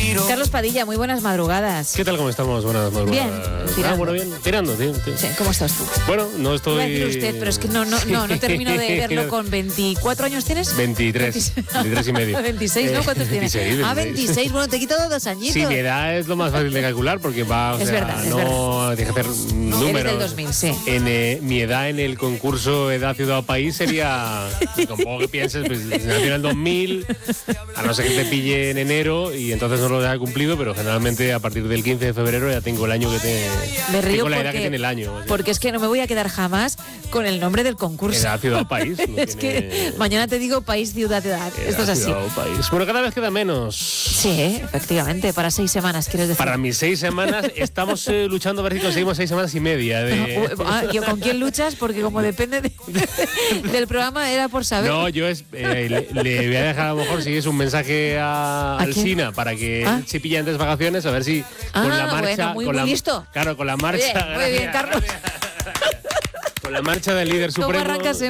Carlos Padilla, muy buenas madrugadas. ¿Qué tal? ¿Cómo estamos? Buenas madrugadas. Bien, tirando. Bueno, bien, tirando. Sí, ¿cómo estás tú? Bueno, no estoy... Iba a decir usted, pero es que no termino de verlo con 24 años, ¿tienes? 23 y medio. 26, ¿no? ¿Cuántos tienes? 26. Ah, 26, bueno, te quito 2 añitos. Sí, mi edad es lo más fácil de calcular porque va, o Es sea, verdad, es no tienes que hacer números. Eres del 2000, sí. Mi edad en el concurso Edad, Ciudad o País sería, tampoco que pienses, pues nació en el 2000, a no ser que te pille en enero y entonces no lo haya cumplido, pero generalmente a partir del 15 de febrero ya tengo el año que tiene. Me río tengo la edad que tiene el año. O sea. Porque es que no me voy a quedar jamás con el nombre del concurso. Edad, Ciudad o País. No es que mañana te digo país, ciudad, edad. Esto es así. Ciudad o País. Bueno, cada vez queda menos. Sí, efectivamente, para 6 semanas, quieres decir. Para mis 6 semanas estamos luchando a ver si conseguimos 6 semanas y media. ¿Con quién luchas? Porque como depende del programa, era por saber. No, yo le voy a dejar a lo mejor si es un mensaje a Alsina para que se pille antes vacaciones, a ver si con la marcha. Bueno, muy listo. Claro, con la marcha. Muy bien, Carlos. Con la marcha del líder supremo,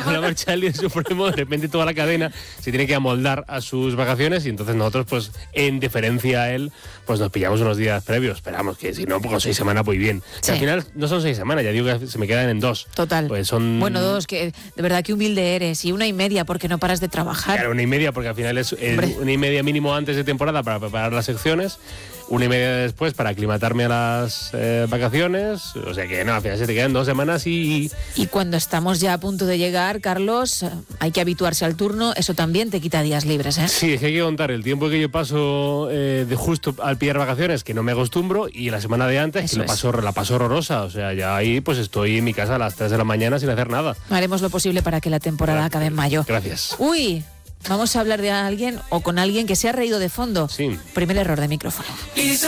de repente toda la cadena se tiene que amoldar a sus vacaciones y entonces nosotros, pues, en deferencia a él, pues nos pillamos unos días previos. Esperamos que si no, pues con 6 semanas voy bien. Sí. Que al final no son 6 semanas, ya digo que se me quedan en 2. Total. Pues son... Bueno, 2, que de verdad que humilde eres. Y 1,5 porque no paras de trabajar. Claro, 1,5 porque al final es 1,5 mínimo antes de temporada para preparar las secciones. 1,5 después para aclimatarme a las vacaciones. O sea que no, al final se te quedan 2 semanas y cuando estamos ya a punto de llegar, Carlos, hay que habituarse al turno. Eso también te quita días libres, ¿eh? Sí, es que hay que contar el tiempo que yo paso de justo al pillar vacaciones, que no me acostumbro, y la semana de antes, que la paso horrorosa. O sea, ya ahí pues estoy en mi casa a las 3 de la mañana sin hacer nada. Haremos lo posible para que la temporada acabe en mayo. Gracias. Uy, vamos a hablar de alguien o con alguien que se ha reído de fondo. Sí. Primer error de micrófono.